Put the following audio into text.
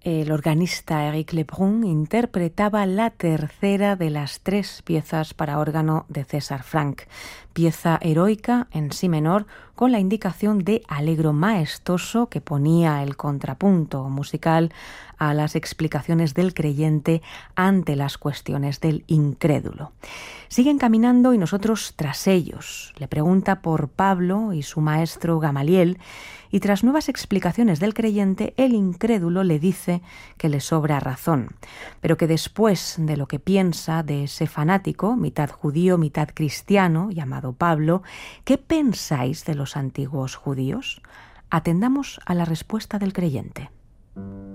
El organista Éric Lebrun interpretaba la tercera de las 3 piezas para órgano de César Franck, pieza heroica en si menor con la indicación de allegro maestoso que ponía el contrapunto musical a las explicaciones del creyente ante las cuestiones del incrédulo. Siguen caminando y nosotros tras ellos. Le pregunta por Pablo y su maestro Gamaliel, y tras nuevas explicaciones del creyente, el incrédulo le dice que le sobra razón, pero que después de lo que piensa de ese fanático, mitad judío, mitad cristiano, llamado Pablo, ¿qué pensáis de los antiguos judíos? Atendamos a la respuesta del creyente.